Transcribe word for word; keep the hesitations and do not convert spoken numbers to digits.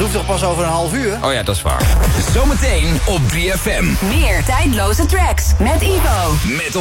hoeft toch pas over een half uur? Oh ja, dat is waar. Zometeen op drie F M. Meer tijdloze tracks met Ivo. Met